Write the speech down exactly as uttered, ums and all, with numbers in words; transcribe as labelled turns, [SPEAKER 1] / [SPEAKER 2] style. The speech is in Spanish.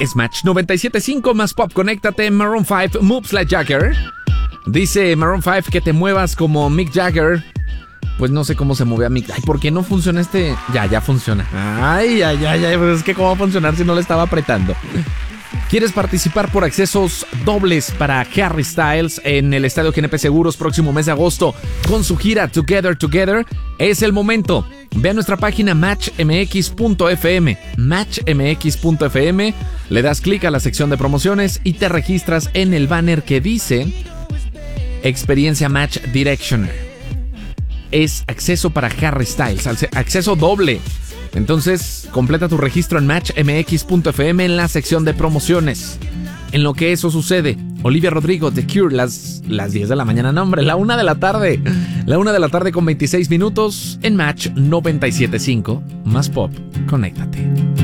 [SPEAKER 1] es Match noventa y siete punto cinco más pop. Conéctate. Maroon cinco, Moves Like Jagger. Dice Maroon cinco que te muevas como Mick Jagger. Pues no sé cómo se mueve a Mick. Ay, ¿por qué no funciona este? Ya, ya funciona. Ay, ay, ay, ay. Pues es que cómo va a funcionar si no le estaba apretando. ¿Quieres participar por accesos dobles para Harry Styles en el Estadio G N P Seguros próximo mes de agosto con su gira Together Together? Es el momento. Ve a nuestra página match m x punto f m, match m x punto f m, le das clic a la sección de promociones y te registras en el banner que dice Experiencia Match Directioner. Es acceso para Harry Styles, acceso doble. Entonces, completa tu registro en match m x punto f m en la sección de promociones. En lo que eso sucede, Olivia Rodrigo, The Cure, las, las diez de la mañana, no hombre, la una de la tarde. La una de la tarde con veintiséis minutos en Match noventa y siete punto cinco, más pop, conéctate.